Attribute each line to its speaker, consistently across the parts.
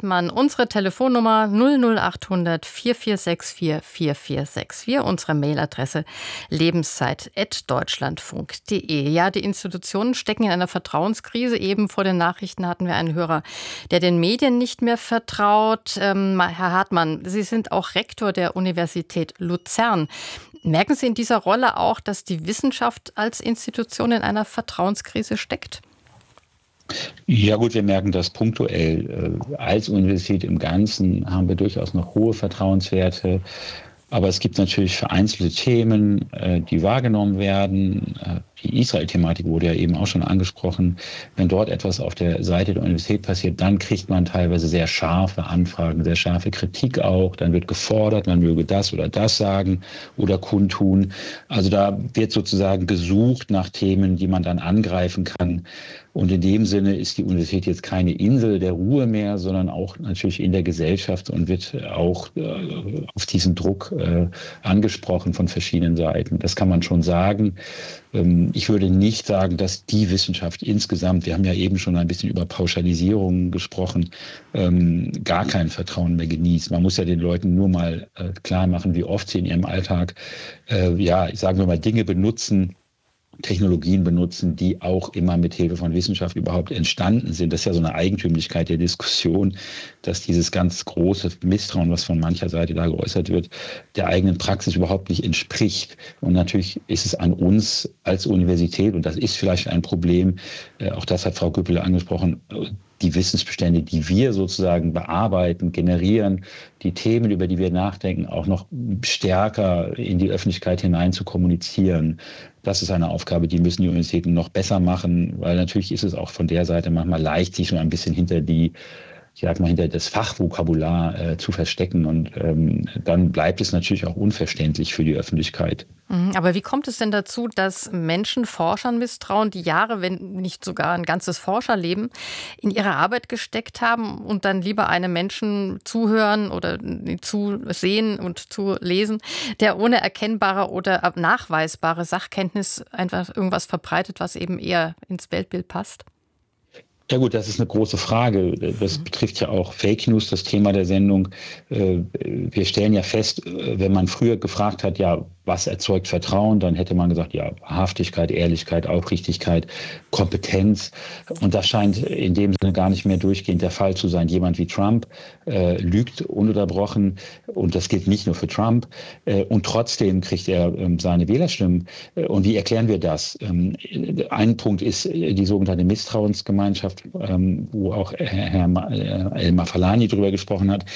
Speaker 1: Hartmann. Unsere Telefonnummer 00800 4464 4464. Unsere Mailadresse lebenszeit@deutschlandfunk.de. Ja, die Institutionen stecken in einer Vertrauenskrise. Eben vor den Nachrichten hatten wir einen Hörer, der den Medien nicht mehr vertraut. Herr Hartmann, Sie sind auch Rektor der Universität Luzern. Merken Sie in dieser Rolle auch, dass die Wissenschaft als Institution in einer Vertrauenskrise steckt?
Speaker 2: Ja gut, wir merken das punktuell. Als Universität im Ganzen haben wir durchaus noch hohe Vertrauenswerte. Aber es gibt natürlich vereinzelte Themen, die wahrgenommen werden. Die Israel-Thematik wurde ja eben auch schon angesprochen. Wenn dort etwas auf der Seite der Universität passiert, dann kriegt man teilweise sehr scharfe Anfragen, sehr scharfe Kritik auch. Dann wird gefordert, man möge das oder das sagen oder kundtun. Also da wird sozusagen gesucht nach Themen, die man dann angreifen kann. Und in dem Sinne ist die Universität jetzt keine Insel der Ruhe mehr, sondern auch natürlich in der Gesellschaft und wird auch auf diesen Druck angesprochen von verschiedenen Seiten. Das kann man schon sagen. Ich würde nicht sagen, dass die Wissenschaft insgesamt, wir haben ja eben schon ein bisschen über Pauschalisierungen gesprochen, gar kein Vertrauen mehr genießt. Man muss ja den Leuten nur mal klar machen, wie oft sie in ihrem Alltag, sagen wir mal, Dinge benutzen, Technologien benutzen, die auch immer mit Hilfe von Wissenschaft überhaupt entstanden sind. Das ist ja so eine Eigentümlichkeit der Diskussion, dass dieses ganz große Misstrauen, was von mancher Seite da geäußert wird, der eigenen Praxis überhaupt nicht entspricht. Und natürlich ist es an uns als Universität, und das ist vielleicht ein Problem, auch das hat Frau Göppele angesprochen, die Wissensbestände, die wir sozusagen bearbeiten, generieren, die Themen, über die wir nachdenken, auch noch stärker in die Öffentlichkeit hinein zu kommunizieren. Das ist eine Aufgabe, die müssen die Universitäten noch besser machen, weil natürlich ist es auch von der Seite manchmal leicht, sich schon ein bisschen hinter hinter das Fachvokabular zu verstecken. Und dann bleibt es natürlich auch unverständlich für die Öffentlichkeit.
Speaker 1: Aber wie kommt es denn dazu, dass Menschen Forschern misstrauen, die Jahre, wenn nicht sogar ein ganzes Forscherleben in ihre Arbeit gesteckt haben und dann lieber einem Menschen zuhören oder zusehen und zu lesen, der ohne erkennbare oder nachweisbare Sachkenntnis einfach irgendwas verbreitet, was eben eher ins Weltbild passt?
Speaker 2: Ja gut, das ist eine große Frage. Das betrifft ja auch Fake News, das Thema der Sendung. Wir stellen ja fest, wenn man früher gefragt hat, ja, was erzeugt Vertrauen, dann hätte man gesagt, ja, Wahrhaftigkeit, Ehrlichkeit, Aufrichtigkeit, Kompetenz. Und das scheint in dem Sinne gar nicht mehr durchgehend der Fall zu sein. Jemand wie Trump lügt ununterbrochen und das gilt nicht nur für Trump. Und trotzdem kriegt er seine Wählerstimmen. Und wie erklären wir das? Ein Punkt ist die sogenannte Misstrauensgemeinschaft, wo auch Herr El-Mafalani drüber gesprochen hat.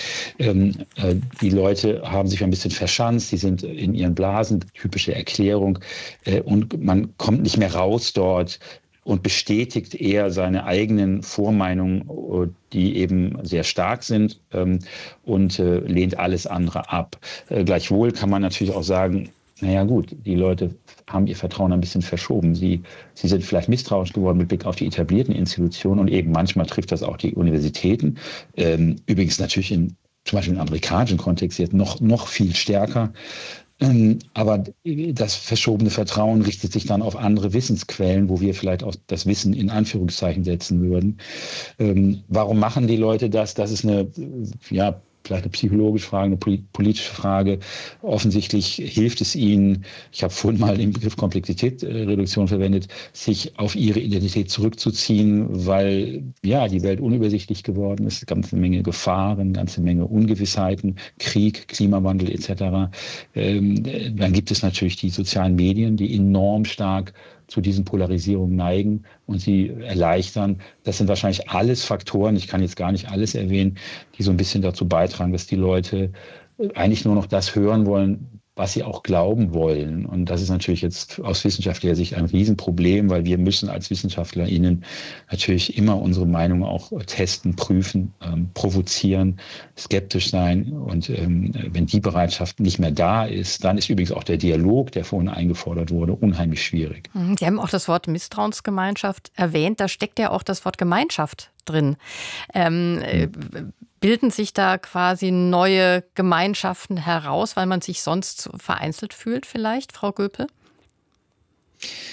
Speaker 2: Die Leute haben sich ein bisschen verschanzt, die sind in ihren Blasen, typische Erklärung, und man kommt nicht mehr raus dort und bestätigt eher seine eigenen Vormeinungen, die eben sehr stark sind, und lehnt alles andere ab. Gleichwohl kann man natürlich auch sagen, naja gut, die Leute haben ihr Vertrauen ein bisschen verschoben. Sie sind vielleicht misstrauisch geworden mit Blick auf die etablierten Institutionen, und eben manchmal trifft das auch die Universitäten. Übrigens natürlich zum Beispiel im amerikanischen Kontext jetzt noch viel stärker. Aber das verschobene Vertrauen richtet sich dann auf andere Wissensquellen, wo wir vielleicht auch das Wissen in Anführungszeichen setzen würden. Warum machen die Leute das? Das ist vielleicht eine psychologische Frage, eine politische Frage. Offensichtlich hilft es ihnen, ich habe vorhin mal den Begriff Komplexitätsreduktion verwendet, sich auf ihre Identität zurückzuziehen, weil ja die Welt unübersichtlich geworden ist, eine ganze Menge Gefahren, eine ganze Menge Ungewissheiten, Krieg, Klimawandel etc. Dann gibt es natürlich die sozialen Medien, die enorm stark zu diesen Polarisierungen neigen und sie erleichtern. Das sind wahrscheinlich alles Faktoren, ich kann jetzt gar nicht alles erwähnen, die so ein bisschen dazu beitragen, dass die Leute eigentlich nur noch das hören wollen, was sie auch glauben wollen. Und das ist natürlich jetzt aus wissenschaftlicher Sicht ein Riesenproblem, weil wir müssen als WissenschaftlerInnen natürlich immer unsere Meinung auch testen, prüfen, provozieren, skeptisch sein. Und wenn die Bereitschaft nicht mehr da ist, dann ist übrigens auch der Dialog, der vorhin eingefordert wurde, unheimlich schwierig.
Speaker 1: Sie haben auch das Wort Misstrauensgemeinschaft erwähnt. Da steckt ja auch das Wort Gemeinschaft drin. Bilden sich da quasi neue Gemeinschaften heraus, weil man sich sonst vereinzelt fühlt vielleicht, Frau Göpel?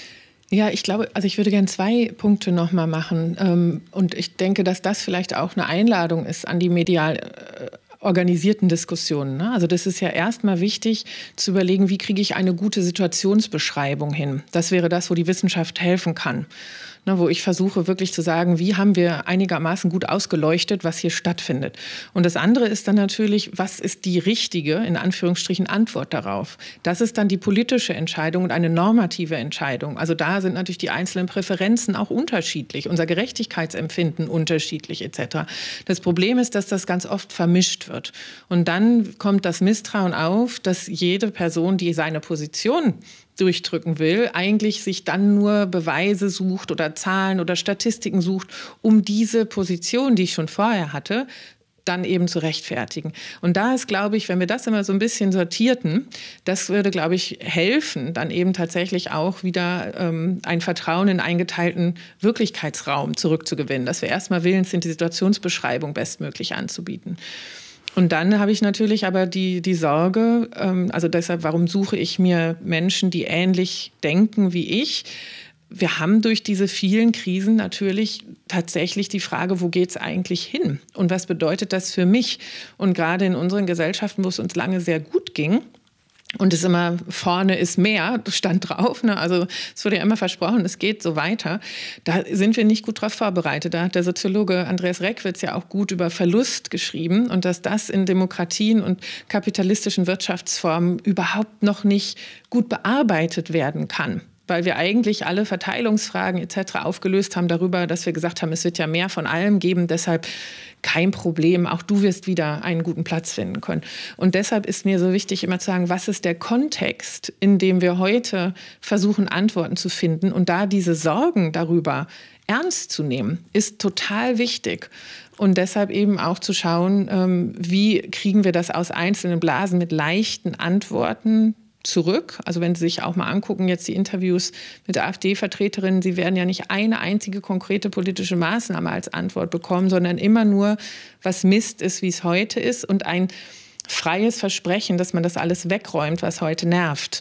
Speaker 3: Ja, ich glaube, also ich würde gerne 2 Punkte nochmal machen. Und ich denke, dass das vielleicht auch eine Einladung ist an die medial organisierten Diskussionen. Ne? Also das ist ja erstmal wichtig zu überlegen, wie kriege ich eine gute Situationsbeschreibung hin. Das wäre das, wo die Wissenschaft helfen kann. Ne, wo ich versuche wirklich zu sagen, wie haben wir einigermaßen gut ausgeleuchtet, was hier stattfindet. Und das andere ist dann natürlich, was ist die richtige, in Anführungsstrichen, Antwort darauf? Das ist dann die politische Entscheidung und eine normative Entscheidung. Also da sind natürlich die einzelnen Präferenzen auch unterschiedlich, unser Gerechtigkeitsempfinden unterschiedlich etc. Das Problem ist, dass das ganz oft vermischt wird. Und dann kommt das Misstrauen auf, dass jede Person, die seine Position durchdrücken will, eigentlich sich dann nur Beweise sucht oder Zahlen oder Statistiken sucht, um diese Position, die ich schon vorher hatte, dann eben zu rechtfertigen. Und da ist, glaube ich, wenn wir das immer so ein bisschen sortierten, das würde, glaube ich, helfen, dann eben tatsächlich auch wieder ein Vertrauen in einen geteilten Wirklichkeitsraum zurückzugewinnen, dass wir erstmal willens sind, die Situationsbeschreibung bestmöglich anzubieten. Und dann habe ich natürlich aber die Sorge, also deshalb, warum suche ich mir Menschen, die ähnlich denken wie ich? Wir haben durch diese vielen Krisen natürlich tatsächlich die Frage, wo geht es eigentlich hin? Und was bedeutet das für mich? Und gerade in unseren Gesellschaften, wo es uns lange sehr gut ging, und es immer vorne ist mehr, das stand drauf. Ne? Also es wurde ja immer versprochen, es geht so weiter. Da sind wir nicht gut drauf vorbereitet. Da hat der Soziologe Andreas Reckwitz ja auch gut über Verlust geschrieben und dass das in Demokratien und kapitalistischen Wirtschaftsformen überhaupt noch nicht gut bearbeitet werden kann. Weil wir eigentlich alle Verteilungsfragen etc. aufgelöst haben darüber, dass wir gesagt haben, es wird ja mehr von allem geben, deshalb kein Problem, auch du wirst wieder einen guten Platz finden können. Und deshalb ist mir so wichtig, immer zu sagen, was ist der Kontext, in dem wir heute versuchen, Antworten zu finden und da diese Sorgen darüber ernst zu nehmen, ist total wichtig. Und deshalb eben auch zu schauen, wie kriegen wir das aus einzelnen Blasen mit leichten Antworten zurück. Also wenn Sie sich auch mal angucken, jetzt die Interviews mit der AfD-Vertreterinnen, sie werden ja nicht eine einzige konkrete politische Maßnahme als Antwort bekommen, sondern immer nur, was Mist ist, wie es heute ist und ein freies Versprechen, dass man das alles wegräumt, was heute nervt.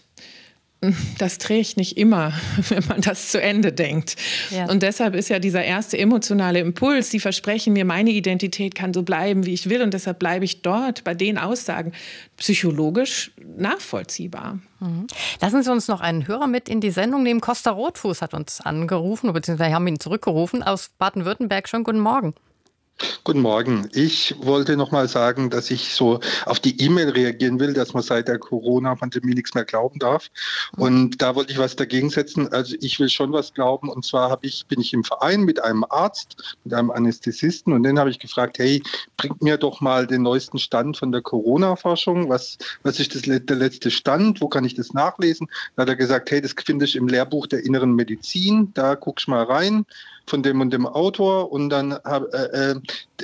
Speaker 3: Das trägt nicht immer, wenn man das zu Ende denkt. Ja. Und deshalb ist ja dieser erste emotionale Impuls, die versprechen mir, meine Identität kann so bleiben, wie ich will und deshalb bleibe ich dort bei den Aussagen, psychologisch nachvollziehbar.
Speaker 1: Mhm. Lassen Sie uns noch einen Hörer mit in die Sendung nehmen. Costa Rotfuß hat uns angerufen, beziehungsweise haben ihn zurückgerufen aus Baden-Württemberg. Schönen guten Morgen.
Speaker 4: Guten Morgen. Ich wollte noch mal sagen, dass ich so auf die E-Mail reagieren will, dass man seit der Corona-Pandemie nichts mehr glauben darf. Und da wollte ich was dagegen setzen. Also ich will schon was glauben. Und zwar bin ich im Verein mit einem Arzt, mit einem Anästhesisten. Und den habe ich gefragt, hey, bringt mir doch mal den neuesten Stand von der Corona-Forschung. Was ist der letzte Stand? Wo kann ich das nachlesen? Da hat er gesagt, hey, das finde ich im Lehrbuch der inneren Medizin. Da guckst mal rein. Von dem und dem Autor und dann habe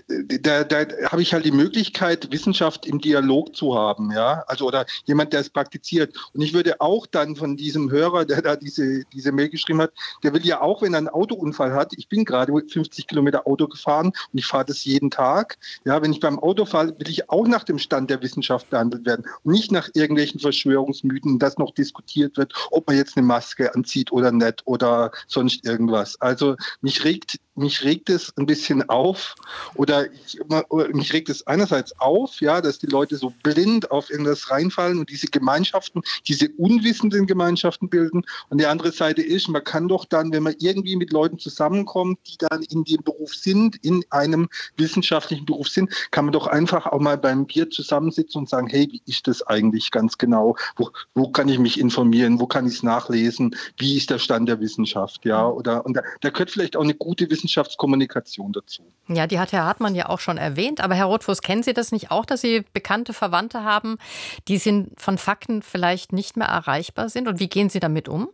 Speaker 4: ich halt die Möglichkeit, Wissenschaft im Dialog zu haben, ja, also oder jemand, der es praktiziert. Und ich würde auch dann von diesem Hörer, der da diese Mail geschrieben hat, der will ja auch, wenn er einen Autounfall hat, ich bin gerade 50 Kilometer Auto gefahren und ich fahre das jeden Tag, ja, wenn ich beim Auto fahre, will ich auch nach dem Stand der Wissenschaft behandelt werden und nicht nach irgendwelchen Verschwörungsmythen, dass noch diskutiert wird, ob man jetzt eine Maske anzieht oder nicht oder sonst irgendwas. Also mich regt es ein bisschen auf oder mich regt es einerseits auf, ja, dass die Leute so blind auf irgendwas reinfallen und diese Gemeinschaften, diese unwissenden Gemeinschaften bilden. Und die andere Seite ist, man kann doch dann, wenn man irgendwie mit Leuten zusammenkommt, die dann in dem Beruf sind, in einem wissenschaftlichen Beruf sind, kann man doch einfach auch mal beim Bier zusammensitzen und sagen, hey, wie ist das eigentlich ganz genau? Wo kann ich mich informieren? Wo kann ich es nachlesen? Wie ist der Stand der Wissenschaft? Ja, und da gehört vielleicht auch eine gute Wissenschaftskommunikation dazu.
Speaker 1: Ja, die hat Herr Hartmann ja auch schon erwähnt. Aber Herr Rothfuss, kennen Sie das nicht auch, dass Sie bekannte Verwandte haben, die von Fakten vielleicht nicht mehr erreichbar sind? Und wie gehen Sie damit um?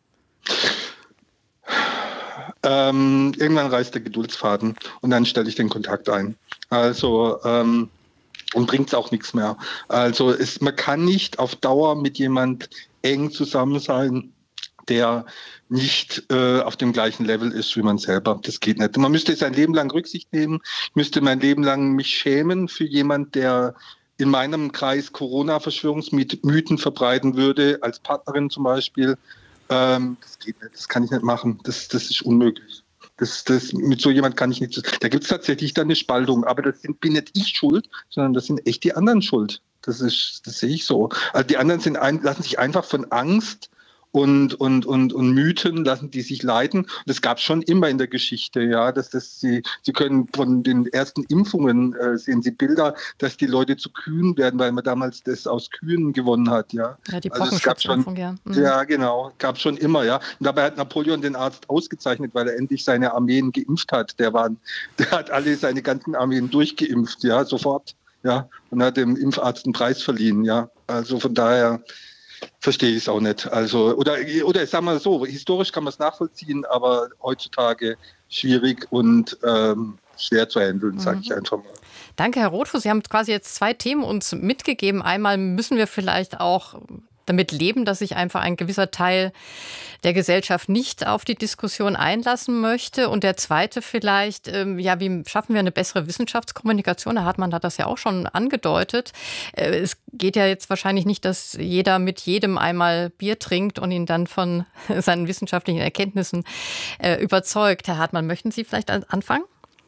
Speaker 4: Irgendwann reißt der Geduldsfaden und dann stelle ich den Kontakt ein. Also und bringt es auch nichts mehr. Also man kann nicht auf Dauer mit jemand eng zusammen sein, der nicht auf dem gleichen Level ist wie man selber. Das geht nicht. Man müsste sein Leben lang Rücksicht nehmen. Ich müsste mein Leben lang mich schämen für jemand, der in meinem Kreis Corona-Verschwörungsmythen verbreiten würde, als Partnerin zum Beispiel. Das geht nicht, das kann ich nicht machen, das ist unmöglich. Mit so jemand kann ich nicht. Da gibt es tatsächlich dann eine Spaltung, aber bin nicht ich schuld, sondern das sind echt die anderen schuld. Das sehe ich so. Also die anderen lassen sich einfach von Angst und Mythen lassen die sich leiten. Und das gab es schon immer in der Geschichte, ja, sie können von den ersten Impfungen sehen Sie Bilder, dass die Leute zu Kühen werden, weil man damals das aus Kühen gewonnen hat, ja.
Speaker 1: Ja, die
Speaker 4: also es gab schon,
Speaker 1: ja.
Speaker 4: Ja, genau, gab schon immer, ja. Und dabei hat Napoleon den Arzt ausgezeichnet, weil er endlich seine Armeen geimpft hat. Der hat seine ganzen Armeen durchgeimpft, ja, sofort, ja, und hat dem Impfarzt einen Preis verliehen, ja. Also von daher verstehe ich es auch nicht. Also, oder sagen wir so, historisch kann man es nachvollziehen, aber heutzutage schwierig und schwer zu handeln, sage ich einfach mal.
Speaker 1: Danke, Herr Rothfuss. Sie haben quasi jetzt 2 Themen uns mitgegeben. Einmal müssen wir vielleicht auch damit leben, dass sich einfach ein gewisser Teil der Gesellschaft nicht auf die Diskussion einlassen möchte. Und der zweite vielleicht, wie schaffen wir eine bessere Wissenschaftskommunikation? Herr Hartmann hat das ja auch schon angedeutet. Es geht ja jetzt wahrscheinlich nicht, dass jeder mit jedem einmal Bier trinkt und ihn dann von seinen wissenschaftlichen Erkenntnissen überzeugt. Herr Hartmann, möchten Sie vielleicht anfangen?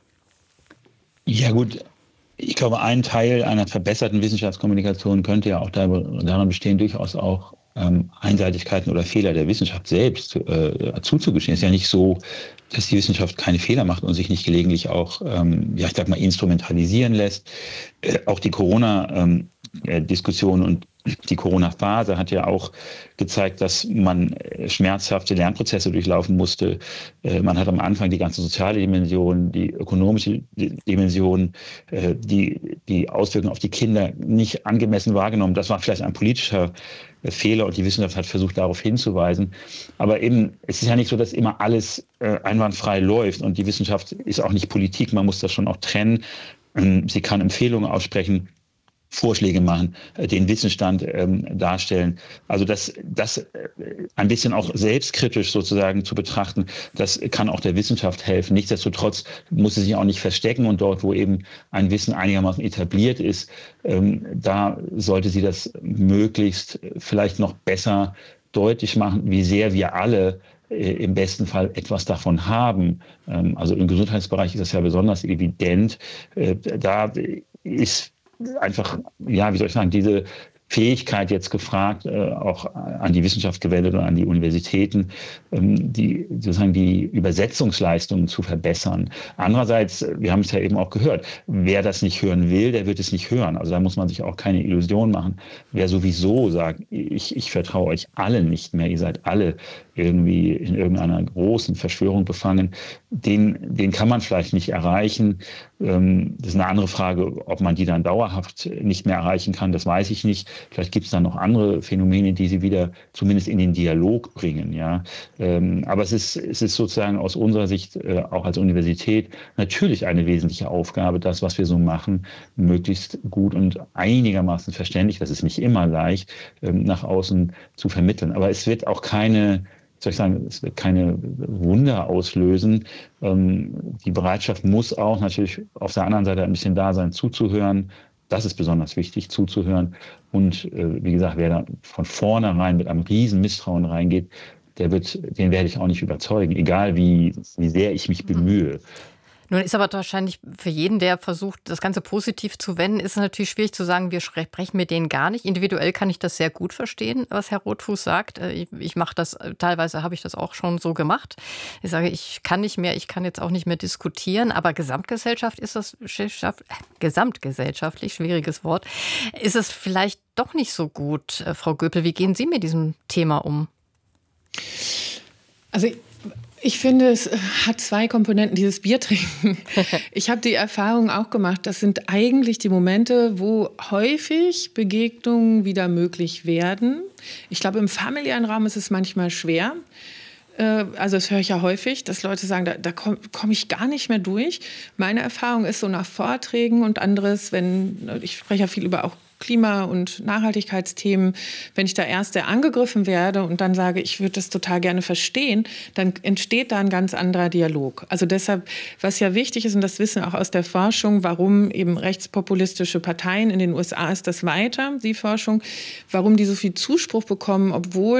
Speaker 2: Ja gut, ich glaube, ein Teil einer verbesserten Wissenschaftskommunikation könnte ja auch daran bestehen, durchaus auch Einseitigkeiten oder Fehler der Wissenschaft selbst zuzugestehen. Es ist ja nicht so, dass die Wissenschaft keine Fehler macht und sich nicht gelegentlich auch, instrumentalisieren lässt. Auch die Corona-Diskussion und die Corona-Phase hat ja auch gezeigt, dass man schmerzhafte Lernprozesse durchlaufen musste. Man hat am Anfang die ganze soziale Dimension, die ökonomische Dimension, die Auswirkungen auf die Kinder nicht angemessen wahrgenommen. Das war vielleicht ein politischer Fehler und die Wissenschaft hat versucht, darauf hinzuweisen. Aber eben, es ist ja nicht so, dass immer alles einwandfrei läuft und die Wissenschaft ist auch nicht Politik. Man muss das schon auch trennen. Sie kann Empfehlungen aussprechen, Vorschläge machen, den Wissensstand darstellen. Also das ein bisschen auch selbstkritisch sozusagen zu betrachten, das kann auch der Wissenschaft helfen. Nichtsdestotrotz muss sie sich auch nicht verstecken und dort, wo eben ein Wissen einigermaßen etabliert ist, da sollte sie das möglichst vielleicht noch besser deutlich machen, wie sehr wir alle im besten Fall etwas davon haben. Also im Gesundheitsbereich ist das ja besonders evident. Da ist einfach, diese Fähigkeit jetzt gefragt, auch an die Wissenschaft gewendet oder an die Universitäten, die Übersetzungsleistungen zu verbessern. Andererseits, wir haben es ja eben auch gehört, wer das nicht hören will, der wird es nicht hören. Also da muss man sich auch keine Illusion machen. Wer sowieso sagt, ich vertraue euch alle nicht mehr, ihr seid alle irgendwie in irgendeiner großen Verschwörung befangen, den kann man vielleicht nicht erreichen. Das ist eine andere Frage, ob man die dann dauerhaft nicht mehr erreichen kann, das weiß ich nicht. Vielleicht gibt es dann noch andere Phänomene, die sie wieder zumindest in den Dialog bringen. Ja. Aber es ist sozusagen aus unserer Sicht auch als Universität natürlich eine wesentliche Aufgabe, das, was wir so machen, möglichst gut und einigermaßen verständlich, das ist nicht immer leicht, nach außen zu vermitteln. Aber es wird auch es wird keine Wunder auslösen. Die Bereitschaft muss auch natürlich auf der anderen Seite ein bisschen da sein, zuzuhören. Das ist besonders wichtig, zuzuhören. Und wie gesagt, wer da von vornherein mit einem riesen Misstrauen reingeht, den werde ich auch nicht überzeugen, egal wie sehr ich mich bemühe.
Speaker 1: Nun ist aber wahrscheinlich für jeden, der versucht, das Ganze positiv zu wenden, ist es natürlich schwierig zu sagen, wir sprechen mit denen gar nicht. Individuell kann ich das sehr gut verstehen, was Herr Rothfuss sagt. Ich mache das, teilweise habe ich das auch schon so gemacht. Ich sage, ich kann nicht mehr, ich kann jetzt auch nicht mehr diskutieren, aber gesamtgesellschaftlich, schwieriges Wort, ist es vielleicht doch nicht so gut. Frau Göpel, wie gehen Sie mit diesem Thema um?
Speaker 3: Also ich finde, es hat 2 Komponenten, dieses Biertrinken. Ich habe die Erfahrung auch gemacht, das sind eigentlich die Momente, wo häufig Begegnungen wieder möglich werden. Ich glaube, im familiären Raum ist es manchmal schwer. Also das höre ich ja häufig, dass Leute sagen, da komm ich gar nicht mehr durch. Meine Erfahrung ist so nach Vorträgen und anderes, ich spreche ja viel über auch Klima- und Nachhaltigkeitsthemen, wenn ich da erst angegriffen werde und dann sage, ich würde das total gerne verstehen, dann entsteht da ein ganz anderer Dialog. Also deshalb, was ja wichtig ist, und das wissen wir auch aus der Forschung, warum eben rechtspopulistische Parteien in den USA ist das weiter, die Forschung, warum die so viel Zuspruch bekommen, obwohl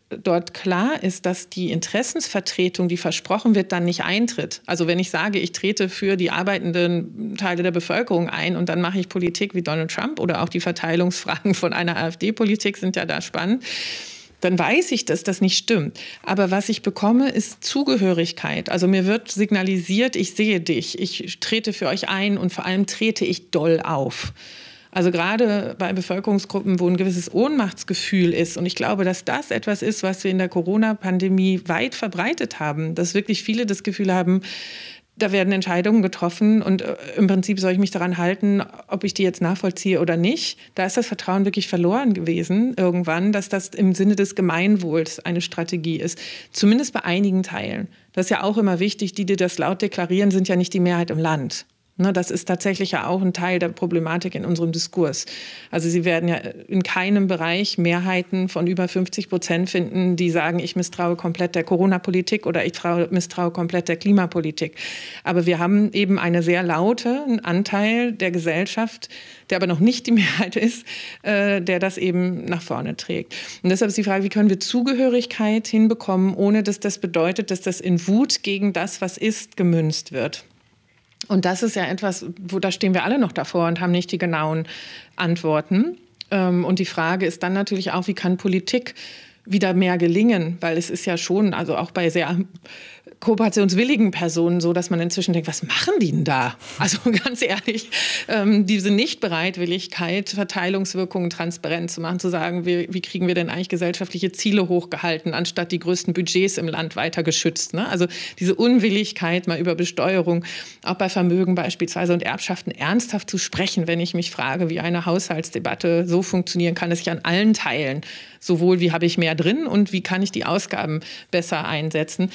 Speaker 3: dort klar ist, dass die Interessensvertretung, die versprochen wird, dann nicht eintritt. Also wenn ich sage, ich trete für die arbeitenden Teile der Bevölkerung ein und dann mache ich Politik wie Donald Trump oder auch die Verteilungsfragen von einer AfD-Politik sind ja da spannend, dann weiß ich, dass das nicht stimmt. Aber was ich bekomme, ist Zugehörigkeit. Also mir wird signalisiert, ich sehe dich, ich trete für euch ein und vor allem trete ich doll auf. Also gerade bei Bevölkerungsgruppen, wo ein gewisses Ohnmachtsgefühl ist. Und ich glaube, dass das etwas ist, was wir in der Corona-Pandemie weit verbreitet haben. Dass wirklich viele das Gefühl haben, da werden Entscheidungen getroffen und im Prinzip soll ich mich daran halten, ob ich die jetzt nachvollziehe oder nicht. Da ist das Vertrauen wirklich verloren gewesen irgendwann, dass das im Sinne des Gemeinwohls eine Strategie ist. Zumindest bei einigen Teilen. Das ist ja auch immer wichtig, die das laut deklarieren, sind ja nicht die Mehrheit im Land. Das ist tatsächlich ja auch ein Teil der Problematik in unserem Diskurs. Also Sie werden ja in keinem Bereich Mehrheiten von über 50% finden, die sagen, ich misstraue komplett der Corona-Politik oder ich misstraue komplett der Klimapolitik. Aber wir haben eben einen sehr lauten Anteil der Gesellschaft, der aber noch nicht die Mehrheit ist, der das eben nach vorne trägt. Und deshalb ist die Frage, wie können wir Zugehörigkeit hinbekommen, ohne dass das bedeutet, dass das in Wut gegen das, was ist, gemünzt wird. Und das ist ja etwas, da stehen wir alle noch davor und haben nicht die genauen Antworten. Und die Frage ist dann natürlich auch, wie kann Politik wieder mehr gelingen? Weil es ist ja schon, also auch bei sehr kooperationswilligen Personen so, dass man inzwischen denkt, was machen die denn da? Also ganz ehrlich, diese Nichtbereitwilligkeit, Verteilungswirkungen transparent zu machen, zu sagen, wie kriegen wir denn eigentlich gesellschaftliche Ziele hochgehalten, anstatt die größten Budgets im Land weiter geschützt. Ne? Also diese Unwilligkeit, mal über Besteuerung, auch bei Vermögen beispielsweise und Erbschaften ernsthaft zu sprechen, wenn ich mich frage, wie eine Haushaltsdebatte so funktionieren kann, dass ich an allen Teilen sowohl wie habe ich mehr drin und wie kann ich die Ausgaben besser einsetzen.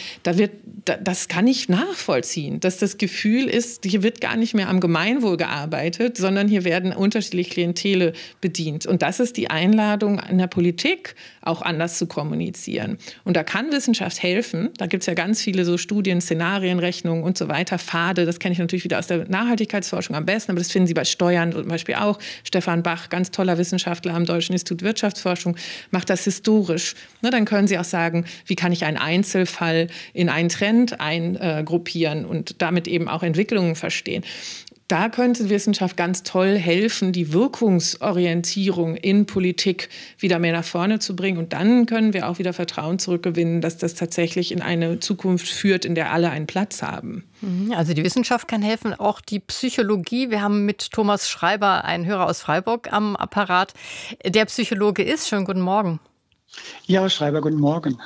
Speaker 3: Das kann ich nachvollziehen, dass das Gefühl ist, hier wird gar nicht mehr am Gemeinwohl gearbeitet, sondern hier werden unterschiedliche Klientele bedient. Und das ist die Einladung an der Politik, auch anders zu kommunizieren. Und da kann Wissenschaft helfen. Da gibt es ja ganz viele so Studien, Szenarienrechnungen und so weiter, Pfade. Das kenne ich natürlich wieder aus der Nachhaltigkeitsforschung am besten, aber das finden Sie bei Steuern zum Beispiel auch. Stefan Bach, ganz toller Wissenschaftler am Deutschen Institut Wirtschaftsforschung, macht das historisch. Dann können Sie auch sagen, wie kann ich einen Einzelfall in einen Trend eingruppieren und damit eben auch Entwicklungen verstehen. Da könnte Wissenschaft ganz toll helfen, die Wirkungsorientierung in Politik wieder mehr nach vorne zu bringen. Und dann können wir auch wieder Vertrauen zurückgewinnen, dass das tatsächlich in eine Zukunft führt, in der alle einen Platz haben.
Speaker 1: Also die Wissenschaft kann helfen, auch die Psychologie. Wir haben mit Thomas Schreiber einen Hörer aus Freiburg am Apparat, der Psychologe ist. Schönen guten Morgen.
Speaker 5: Ja, Schreiber, guten Morgen.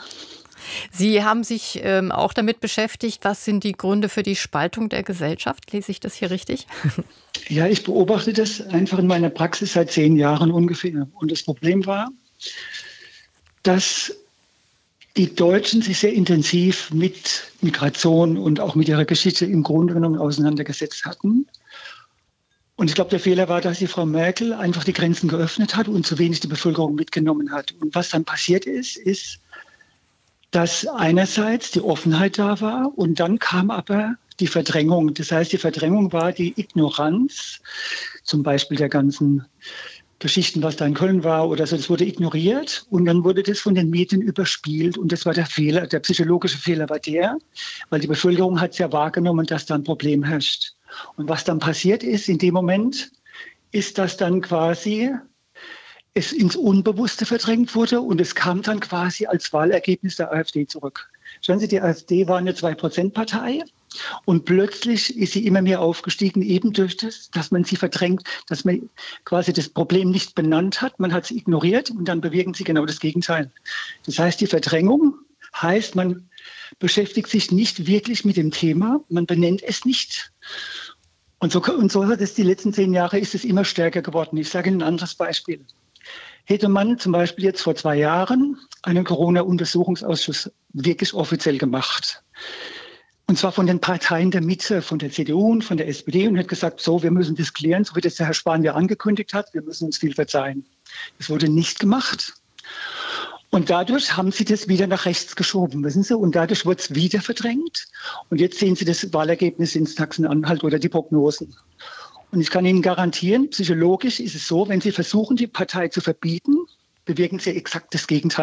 Speaker 1: Sie haben sich auch damit beschäftigt, was sind die Gründe für die Spaltung der Gesellschaft? Lese ich das hier richtig?
Speaker 5: Ja, ich beobachte das einfach in meiner Praxis seit 10 Jahren ungefähr. Und das Problem war, dass die Deutschen sich sehr intensiv mit Migration und auch mit ihrer Geschichte im Grunde genommen auseinandergesetzt hatten. Und ich glaube, der Fehler war, dass die Frau Merkel einfach die Grenzen geöffnet hat und zu wenig die Bevölkerung mitgenommen hat. Und was dann passiert ist, dass einerseits die Offenheit da war und dann kam aber die Verdrängung. Das heißt, die Verdrängung war die Ignoranz, zum Beispiel der ganzen Geschichten, was da in Köln war oder so, das wurde ignoriert und dann wurde das von den Medien überspielt und das war der Fehler, der psychologische Fehler war weil die Bevölkerung hat ja wahrgenommen, dass da ein Problem herrscht. Und was dann passiert ist in dem Moment, ist, dass dann quasi es ins Unbewusste verdrängt wurde und es kam dann quasi als Wahlergebnis der AfD zurück. Schauen Sie, die AfD war eine 2%-Partei und plötzlich ist sie immer mehr aufgestiegen, eben durch das, dass man sie verdrängt, dass man quasi das Problem nicht benannt hat, man hat sie ignoriert und dann bewirken sie genau das Gegenteil. Das heißt, die Verdrängung heißt, man beschäftigt sich nicht wirklich mit dem Thema, man benennt es nicht. Und so hat es die letzten 10 Jahre ist es immer stärker geworden. Ich sage Ihnen ein anderes Beispiel. Hätte man zum Beispiel jetzt vor 2 Jahren einen Corona-Untersuchungsausschuss wirklich offiziell gemacht, und zwar von den Parteien der Mitte, von der CDU und von der SPD, und hat gesagt, so, wir müssen das klären, so wie das der Herr Spahn ja angekündigt hat, wir müssen uns viel verzeihen. Das wurde nicht gemacht. Und dadurch haben sie das wieder nach rechts geschoben, wissen Sie, und dadurch wurde es wieder verdrängt. Und jetzt sehen Sie das Wahlergebnis in Sachsen-Anhalt oder die Prognosen. Und ich kann Ihnen garantieren, psychologisch ist es so, wenn Sie versuchen, die Partei zu verbieten, bewirken Sie exakt das Gegenteil.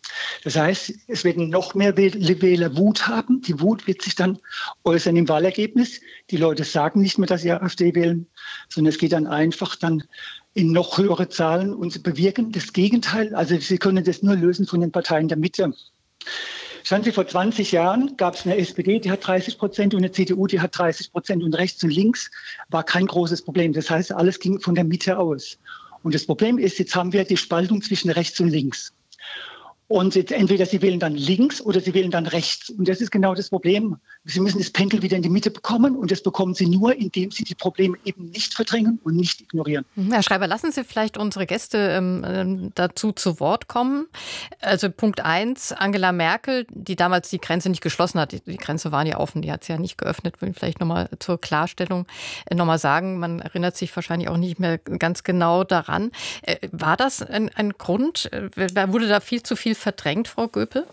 Speaker 5: Das heißt, es werden noch mehr Wähler Wut haben. Die Wut wird sich dann äußern im Wahlergebnis. Die Leute sagen nicht mehr, dass sie AfD wählen, sondern es geht dann einfach dann in noch höhere Zahlen und sie bewirken das Gegenteil. Also sie können das nur lösen von den Parteien der Mitte. Schauen Sie, vor 20 Jahren gab es eine SPD, die hat 30% und eine CDU, die hat 30%, und rechts und links war kein großes Problem. Das heißt, alles ging von der Mitte aus. Und das Problem ist, jetzt haben wir die Spaltung zwischen rechts und links. Und jetzt entweder Sie wählen dann links oder Sie wählen dann rechts. Und das ist genau das Problem. Sie müssen das Pendel wieder in die Mitte bekommen. Und das bekommen Sie nur, indem Sie die Probleme eben nicht verdrängen und nicht ignorieren.
Speaker 1: Herr Schreiber, lassen Sie vielleicht unsere Gäste dazu zu Wort kommen. Also Punkt 1, Angela Merkel, die damals die Grenze nicht geschlossen hat. Die Grenze war ja offen, die hat sie ja nicht geöffnet. Will ich vielleicht nochmal zur Klarstellung nochmal sagen. Man erinnert sich wahrscheinlich auch nicht mehr ganz genau daran. War das ein Grund? Wurde da viel zu viel verdrängt, Frau Göpel?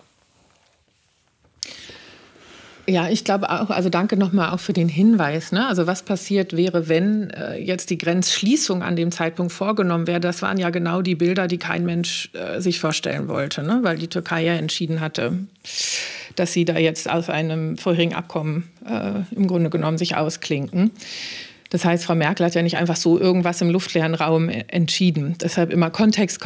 Speaker 3: Ja, ich glaube auch, also danke nochmal auch für den Hinweis. Ne? Also was passiert wäre, wenn jetzt die Grenzschließung an dem Zeitpunkt vorgenommen wäre? Das waren ja genau die Bilder, die kein Mensch sich vorstellen wollte, ne? Weil die Türkei ja entschieden hatte, dass sie da jetzt aus einem vorherigen Abkommen im Grunde genommen sich ausklinken. Das heißt, Frau Merkel hat ja nicht einfach so irgendwas im luftleeren Raum entschieden. Deshalb immer Kontext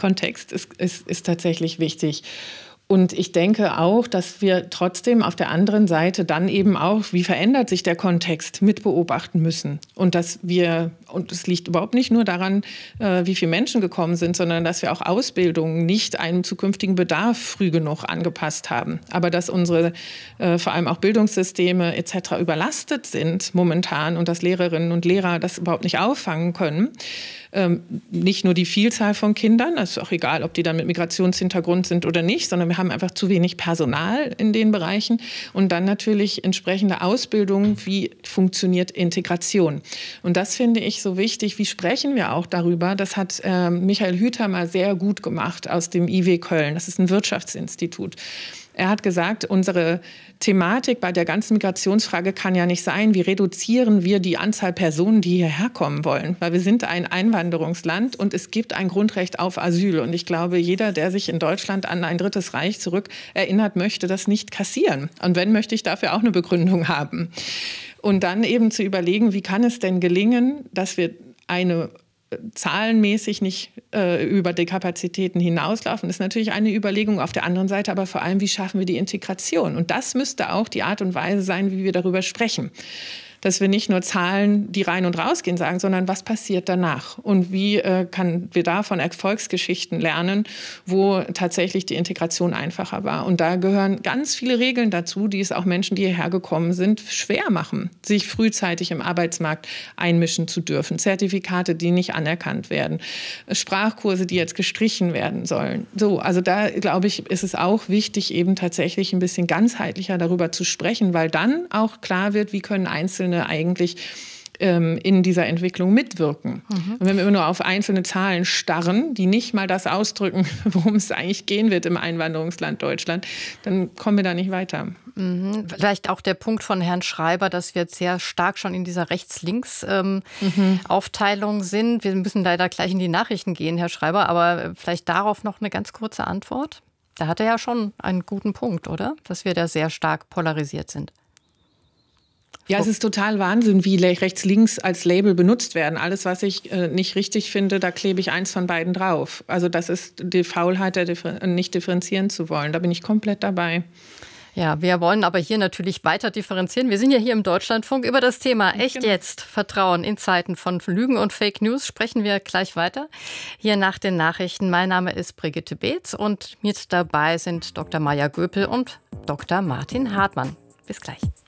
Speaker 3: ist tatsächlich wichtig. Und ich denke auch, dass wir trotzdem auf der anderen Seite dann eben auch, wie verändert sich der Kontext, mit beobachten müssen. Und dass wir, und es liegt überhaupt nicht nur daran, wie viele Menschen gekommen sind, sondern dass wir auch Ausbildungen nicht einem zukünftigen Bedarf früh genug angepasst haben. Aber dass unsere vor allem auch Bildungssysteme etc. überlastet sind momentan und dass Lehrerinnen und Lehrer das überhaupt nicht auffangen können. Nicht nur die Vielzahl von Kindern, es ist auch egal, ob die dann mit Migrationshintergrund sind oder nicht, sondern wir haben einfach zu wenig Personal in den Bereichen und dann natürlich entsprechende Ausbildung, wie funktioniert Integration. Und das finde ich so wichtig, wie sprechen wir auch darüber, das hat Michael Hüter mal sehr gut gemacht aus dem IW Köln, das ist ein Wirtschaftsinstitut. Er hat gesagt, unsere Thematik bei der ganzen Migrationsfrage kann ja nicht sein, wie reduzieren wir die Anzahl Personen, die hierher kommen wollen. Weil wir sind ein Einwanderungsland und es gibt ein Grundrecht auf Asyl. Und ich glaube, jeder, der sich in Deutschland an ein Drittes Reich zurück erinnert, möchte das nicht kassieren. Und wenn, möchte ich dafür auch eine Begründung haben. Und dann eben zu überlegen, wie kann es denn gelingen, dass wir eine zahlenmäßig nicht über die Kapazitäten hinauslaufen, ist natürlich eine Überlegung. Auf der anderen Seite aber vor allem, wie schaffen wir die Integration? Und das müsste auch die Art und Weise sein, wie wir darüber sprechen. Dass wir nicht nur Zahlen, die rein und rausgehen, sagen, sondern was passiert danach? Und wie können wir da von Erfolgsgeschichten lernen, wo tatsächlich die Integration einfacher war? Und da gehören ganz viele Regeln dazu, die es auch Menschen, die hierher gekommen sind, schwer machen, sich frühzeitig im Arbeitsmarkt einmischen zu dürfen. Zertifikate, die nicht anerkannt werden. Sprachkurse, die jetzt gestrichen werden sollen. So, also da, glaube ich, ist es auch wichtig, eben tatsächlich ein bisschen ganzheitlicher darüber zu sprechen, weil dann auch klar wird, wie können Einzelne eigentlich in dieser Entwicklung mitwirken. Und wenn wir immer nur auf einzelne Zahlen starren, die nicht mal das ausdrücken, worum es eigentlich gehen wird im Einwanderungsland Deutschland, dann kommen wir da nicht weiter.
Speaker 1: Vielleicht auch der Punkt von Herrn Schreiber, dass wir jetzt sehr stark schon in dieser Rechts-Links-Aufteilung sind. Wir müssen leider gleich in die Nachrichten gehen, Herr Schreiber, aber vielleicht darauf noch eine ganz kurze Antwort. Da hat er ja schon einen guten Punkt, oder? Dass wir da sehr stark polarisiert sind.
Speaker 3: Ja, es ist total Wahnsinn, wie rechts-links als Label benutzt werden. Alles, was ich nicht richtig finde, da klebe ich eins von beiden drauf. Also das ist die Faulheit, nicht differenzieren zu wollen. Da bin ich komplett dabei.
Speaker 1: Ja, wir wollen aber hier natürlich weiter differenzieren. Wir sind ja hier im Deutschlandfunk über das Thema Echt jetzt Vertrauen in Zeiten von Lügen und Fake News sprechen wir gleich weiter. Hier nach den Nachrichten. Mein Name ist Brigitte Beetz und mit dabei sind Dr. Maja Göpel und Dr. Martin Hartmann. Bis gleich.